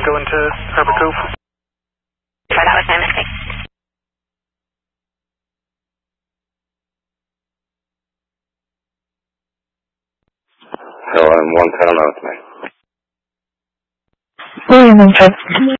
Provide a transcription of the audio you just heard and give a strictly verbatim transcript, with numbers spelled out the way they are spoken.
go into Harbor Cove. Sorry, that was my mistake. Helen, one pound out, mate. William and Fred.